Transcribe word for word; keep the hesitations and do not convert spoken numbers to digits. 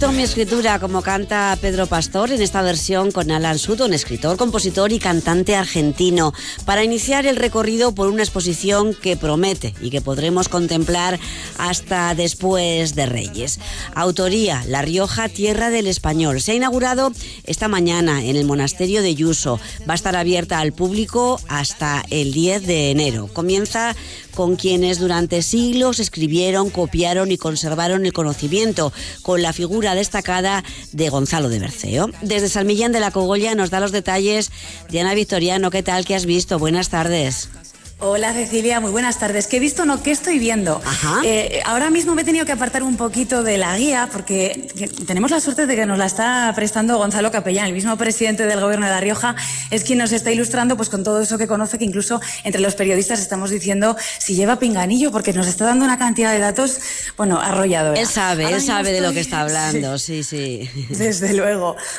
Mi escritura, como canta Pedro Pastor en esta versión con Alan Sutton, escritor, compositor y cantante argentino, para iniciar el recorrido por una exposición que promete y que podremos contemplar hasta después de Reyes. Autoría: La Rioja, tierra del español. Se ha inaugurado esta mañana en el monasterio de Yuso. Va a estar abierta al público hasta el diez de enero. Comienza con quienes durante siglos escribieron, copiaron y conservaron el conocimiento, con la figura destacada de Gonzalo de Berceo. Desde San Millán de la Cogolla nos da los detalles Diana Victoriano. ¿Qué tal? ¿Qué has visto? Buenas tardes. Hola Cecilia, muy buenas tardes. ¿Qué he visto? No, ¿qué estoy viendo? Ajá. Eh, ahora mismo me he tenido que apartar un poquito de la guía porque tenemos la suerte de que nos la está prestando Gonzalo Capellán, el mismo presidente del Gobierno de La Rioja, es quien nos está ilustrando pues con todo eso que conoce, que incluso entre los periodistas estamos diciendo si lleva pinganillo, porque nos está dando una cantidad de datos, bueno, arrolladora. Él sabe, ahora él sabe estoy... de lo que está hablando, sí, sí. Desde luego.